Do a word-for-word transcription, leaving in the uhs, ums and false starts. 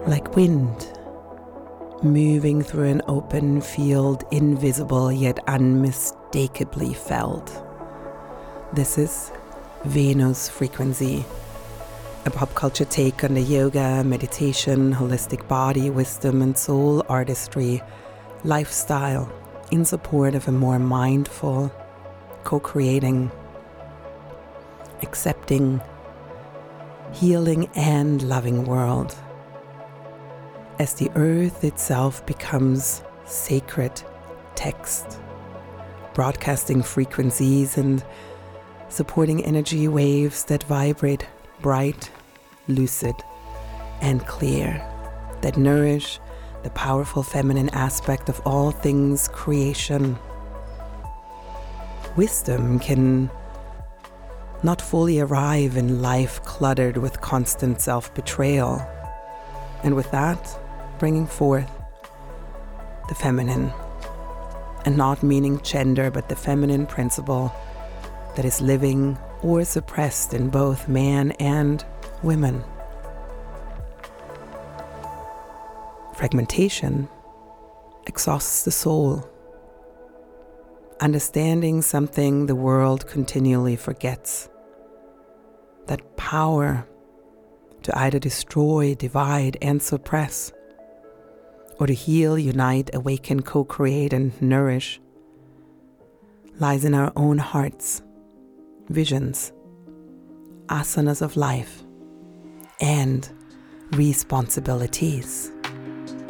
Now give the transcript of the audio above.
like wind, moving through an open field, invisible yet unmistakably felt. This is Venus Frequency, a pop culture take on the yoga, meditation, holistic body, wisdom and soul artistry lifestyle in support of a more mindful, co-creating, accepting, healing and loving world. As the earth itself becomes sacred text, broadcasting frequencies and supporting energy waves that vibrate bright, lucid, and clear, that nourish the powerful feminine aspect of all things creation. Wisdom can not fully arrive in life cluttered with constant self-betrayal, and with that, bringing forth the feminine, and not meaning gender, but the feminine principle that is living or suppressed in both man and women. Fragmentation exhausts the soul, understanding something the world continually forgets, that power to either destroy, divide, and suppress, or to heal, unite, awaken, co-create, and nourish, lies in our own hearts, visions, asanas of life, and responsibilities.